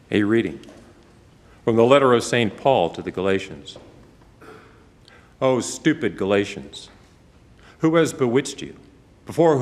A reading from the letter of St. Paul to the Galatians. O stupid Galatians, who has bewitched you? Before